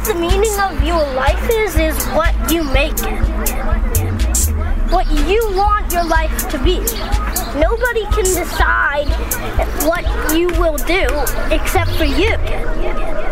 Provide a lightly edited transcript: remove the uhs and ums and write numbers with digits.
the meaning of your life is what you make it. What you want your life to be. Nobody can decide what you will do except for you.